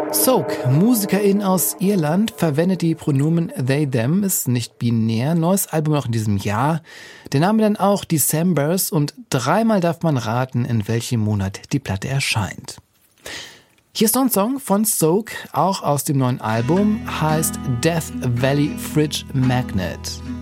Soak, Musikerin aus Irland, verwendet die Pronomen they, them, ist nicht binär. Neues Album noch in diesem Jahr. Der Name dann auch Decembers und 3-mal darf man raten, in welchem Monat die Platte erscheint. Hier ist noch ein Song von Soak, auch aus dem neuen Album, heißt Death Valley Fridge Magnet.